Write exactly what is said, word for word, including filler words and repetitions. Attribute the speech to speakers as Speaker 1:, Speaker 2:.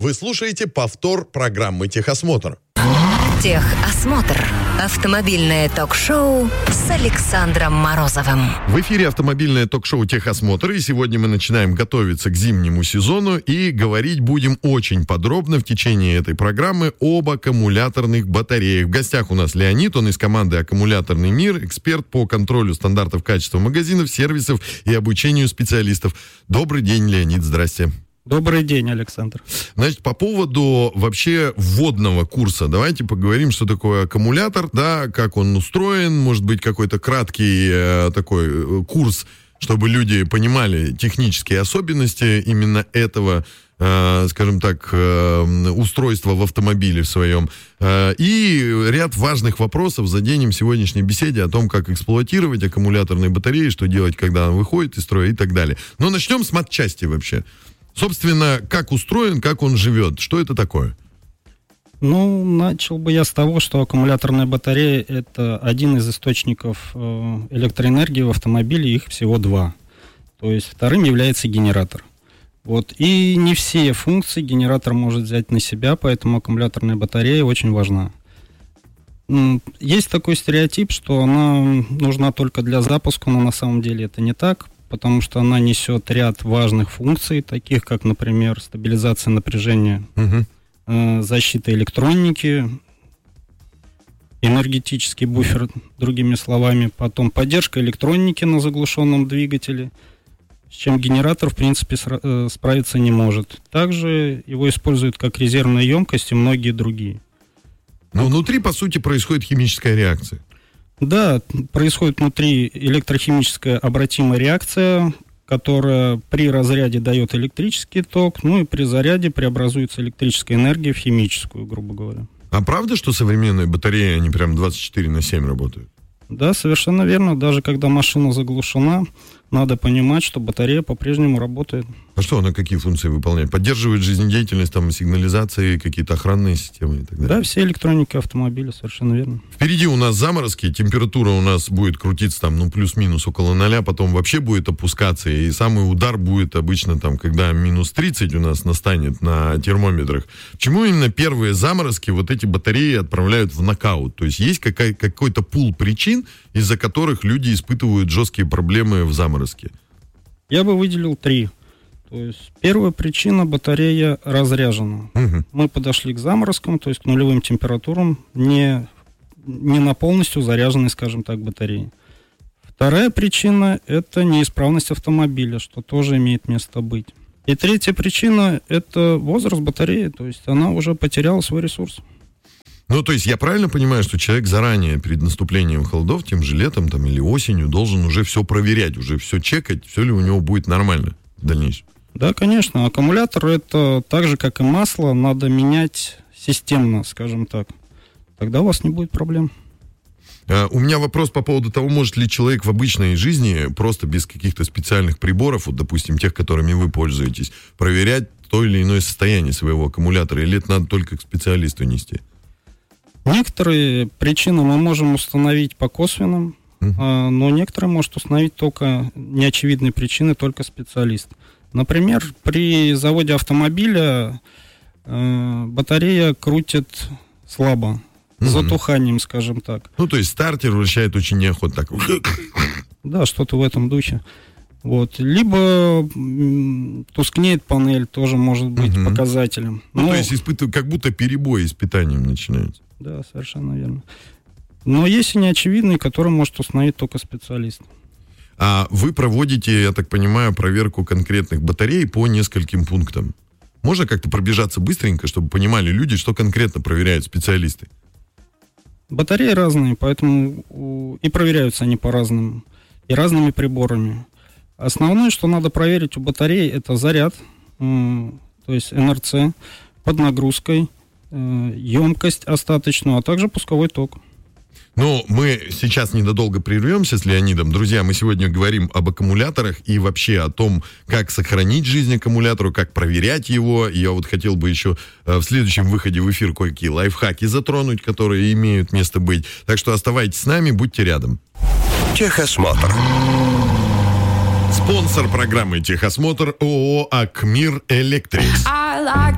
Speaker 1: Вы слушаете повтор программы «Техосмотр».
Speaker 2: Техосмотр. Автомобильное ток-шоу с Александром Морозовым.
Speaker 1: В эфире автомобильное ток-шоу «Техосмотр», и сегодня мы начинаем готовиться к зимнему сезону и говорить будем очень подробно в течение этой программы об аккумуляторных батареях. В гостях у нас Леонид, он из команды «Аккумуляторный мир», эксперт по контролю стандартов качества магазинов, сервисов и обучению специалистов. Добрый день, Леонид, здрасте.
Speaker 3: Добрый день, Александр.
Speaker 1: Значит, по поводу вообще вводного курса, давайте поговорим, что такое аккумулятор, да, как он устроен, может быть, какой-то краткий э, такой э, курс, чтобы люди понимали технические особенности именно этого, э, скажем так, э, устройства в автомобиле в своем. Э, и ряд важных вопросов заденем в сегодняшней беседе о том, как эксплуатировать аккумуляторные батареи, что делать, когда она выходит из строя и так далее. Но начнем с матчасти вообще. Собственно, как устроен, как он живет, что это такое?
Speaker 3: Ну, начал бы я с того, что аккумуляторная батарея – это один из источников электроэнергии в автомобиле, их всего два. То есть вторым является генератор. Вот. И не все функции генератор может взять на себя, поэтому аккумуляторная батарея очень важна. Есть такой стереотип, что она нужна только для запуска, но на самом деле это не так, потому что она несет ряд важных функций, таких как, например, стабилизация напряжения, угу. э, защита электроники, энергетический буфер, другими словами, потом поддержка электроники на заглушенном двигателе, с чем генератор, в принципе, сра- э, справиться не может. Также его используют как резервная емкость и многие другие.
Speaker 1: Но внутри, по сути, происходит химическая реакция.
Speaker 3: Да, происходит внутри электрохимическая обратимая реакция, которая при разряде дает электрический ток, ну и при заряде преобразуется электрическая энергия в химическую, грубо говоря.
Speaker 1: А правда, что современные батареи, они прям двадцать четыре на семь работают?
Speaker 3: Да, совершенно верно. Даже когда машина заглушена, надо понимать, что батарея по-прежнему работает.
Speaker 1: А что она, какие функции выполняет? Поддерживает жизнедеятельность, там, сигнализации, какие-то охранные системы и так далее?
Speaker 3: Да, все электроники автомобиля, совершенно верно.
Speaker 1: Впереди у нас заморозки, температура у нас будет крутиться там, ну, плюс-минус около ноля, потом вообще будет опускаться, и самый удар будет обычно там, когда минус тридцать у нас настанет на термометрах. Почему именно первые заморозки вот эти батареи отправляют в нокаут? То есть есть какая- какой-то пул причин, из-за которых люди испытывают жесткие проблемы в заморозке?
Speaker 3: Я бы выделил три. То есть первая причина — батарея разряжена. Угу. Мы подошли к заморозкам, то есть к нулевым температурам, не, не на полностью заряженной, скажем так, батареи. Вторая причина — это неисправность автомобиля, что тоже имеет место быть. И третья причина — это возраст батареи, то есть она уже потеряла свой ресурс.
Speaker 1: Ну, то есть я правильно понимаю, что человек заранее, перед наступлением холодов, тем же летом там, или осенью, должен уже все проверять, уже все чекать, все ли у него будет нормально в дальнейшем?
Speaker 3: Да, конечно. Аккумулятор — это так же, как и масло, надо менять системно, скажем так. Тогда у вас не будет проблем.
Speaker 1: Uh, у меня вопрос по поводу того, может ли человек в обычной жизни, просто без каких-то специальных приборов, вот, допустим, тех, которыми вы пользуетесь, проверять то или иное состояние своего аккумулятора, или это надо только к специалисту нести?
Speaker 3: Некоторые причины мы можем установить по косвенным, uh-huh. а, но некоторые может установить только неочевидные причины, только специалист. Например, при заводе автомобиля э, батарея крутит слабо, с uh-huh. затуханием, скажем так.
Speaker 1: Ну, то есть стартер вращает очень неохотно. Так.
Speaker 3: Да, что-то в этом духе. Вот. Либо м, тускнеет панель, тоже может быть uh-huh. показателем.
Speaker 1: Ну,
Speaker 3: но...
Speaker 1: то есть испытывают, как будто перебои с питанием начинаются.
Speaker 3: Да, совершенно верно. Но есть и неочевидные, которые может установить только специалист.
Speaker 1: А вы проводите, я так понимаю, проверку конкретных батарей по нескольким пунктам. Можно как-то пробежаться быстренько, чтобы понимали люди, что конкретно проверяют специалисты?
Speaker 3: Батареи разные, поэтому и проверяются они по-разному, и разными приборами. Основное, что надо проверить у батареи, это заряд, то есть эн эр цэ, под нагрузкой, емкость остаточную, а также пусковой ток.
Speaker 1: Ну, мы сейчас ненадолго прервемся с Леонидом. Друзья, мы сегодня говорим об аккумуляторах и вообще о том, как сохранить жизнь аккумулятору, как проверять его. Я вот хотел бы еще в следующем выходе в эфир кое-какие лайфхаки затронуть, которые имеют место быть. Так что оставайтесь с нами, будьте рядом.
Speaker 4: Техосмотр.
Speaker 1: Спонсор программы «Техосмотр» ООО «Акмир Электрикс».